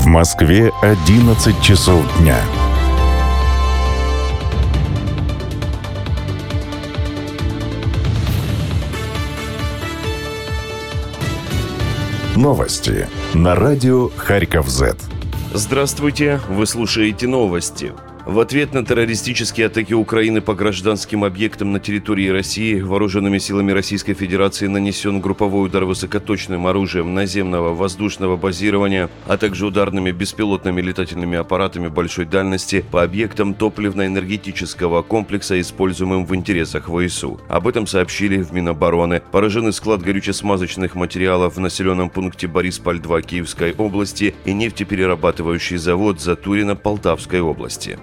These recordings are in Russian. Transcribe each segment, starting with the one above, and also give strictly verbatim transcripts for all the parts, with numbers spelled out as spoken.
В Москве одиннадцать часов дня. Новости на радио Харьков-Зет. Здравствуйте, вы слушаете новости. В ответ на террористические атаки Украины по гражданским объектам на территории России вооруженными силами Российской Федерации нанесен групповой удар высокоточным оружием наземного воздушного базирования, а также ударными беспилотными летательными аппаратами большой дальности по объектам топливно-энергетического комплекса, используемым в интересах ВСУ. Об этом сообщили в Минобороны. Поражены склад горюче-смазочных материалов в населенном пункте Борисполь-два Киевской области и нефтеперерабатывающий завод Затурино Полтавской области.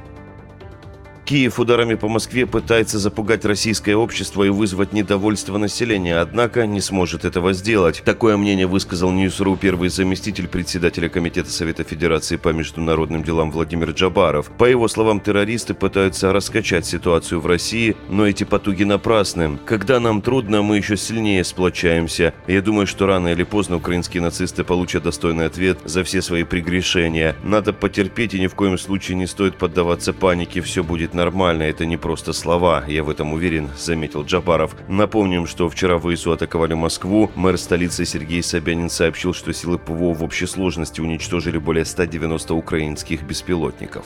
Киев ударами по Москве пытается запугать российское общество и вызвать недовольство населения, однако не сможет этого сделать. Такое мнение высказал Ньюс.ру первый заместитель председателя Комитета Совета Федерации по международным делам Владимир Джабаров. По его словам, террористы пытаются раскачать ситуацию в России, но эти потуги напрасны. Когда нам трудно, мы еще сильнее сплочаемся. Я думаю, что рано или поздно украинские нацисты получат достойный ответ за все свои прегрешения. Надо потерпеть, и ни в коем случае не стоит поддаваться панике, все будет нормально, это не просто слова, я в этом уверен, заметил Джабаров. Напомним, что вчера ВСУ атаковали Москву. Мэр столицы Сергей Собянин сообщил, что силы ПВО в общей сложности уничтожили более ста девяноста украинских беспилотников.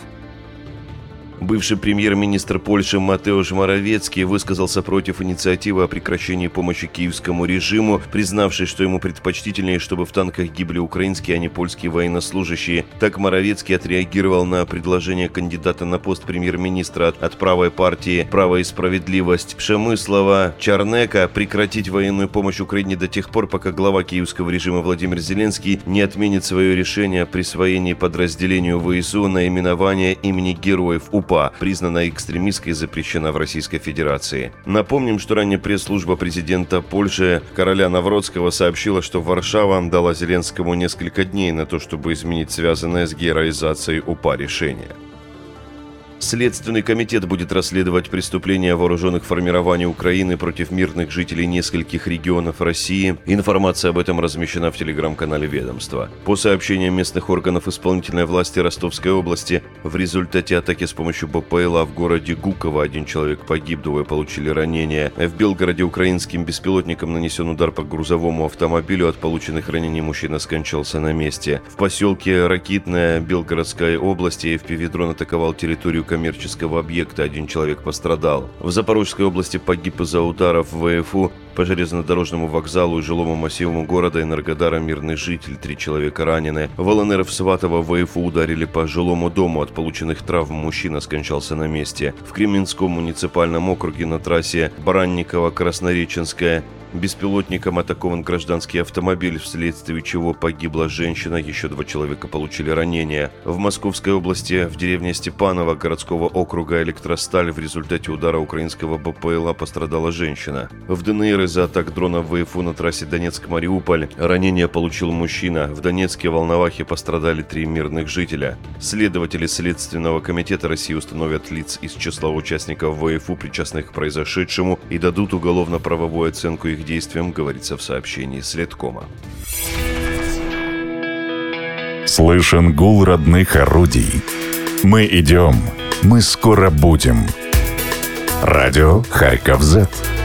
Бывший премьер-министр Польши Матеуш Моровецкий высказался против инициативы о прекращении помощи киевскому режиму, признавший, что ему предпочтительнее, чтобы в танках гибли украинские, а не польские военнослужащие. Так Моровецкий отреагировал на предложение кандидата на пост премьер-министра от, от правой партии «Право и справедливость» Пшемыслова Чарнека прекратить военную помощь Украине до тех пор, пока глава киевского режима Владимир Зеленский не отменит свое решение о присвоении подразделению ВСУ наименования имени героев УПА, признана экстремистской и запрещена в Российской Федерации. Напомним, что ранее пресс-служба президента Польши Кароля Навроцкого сообщила, что Варшава дала Зеленскому несколько дней на то, чтобы изменить связанное с героизацией УПА решение. Следственный комитет будет расследовать преступления вооруженных формирований Украины против мирных жителей нескольких регионов России. Информация об этом размещена в телеграм-канале ведомства. По сообщениям местных органов исполнительной власти Ростовской области, в результате атаки с помощью БПЛА в городе Гуково один человек погиб, двое получили ранения. В Белгороде украинским беспилотником нанесен удар по грузовому автомобилю. От полученных ранений мужчина скончался на месте. В поселке Ракитное Белгородской области эф пи ви-дрон атаковал территорию коммерческого объекта, один человек пострадал. В Запорожской области погиб из-за ударов ВСУ по железнодорожному вокзалу и жилому массиву города Энергодара мирный житель, три человека ранены. В ЛНР в Сватово ВСУ ударили по жилому дому, от полученных травм мужчина скончался на месте. В Кременском муниципальном округе на трассе Баранниково-Краснореченская беспилотником атакован гражданский автомобиль, вследствие чего погибла женщина, еще два человека получили ранения. В Московской области в деревне Степаново городского округа Электросталь в результате удара украинского БПЛА пострадала женщина. В ДНР из-за атак дронов ВСУ на трассе Донецк-Мариуполь ранение получил мужчина. В Донецке Волновахе пострадали три мирных жителя. Следователи Следственного комитета России установят лиц из числа участников ВСУ, причастных к произошедшему, и дадут уголовно-правовую оценку их действиям, говорится в сообщении Следкома. Слышен гул родных орудий. Мы идем, мы скоро будем. Радио Харьков-Зет.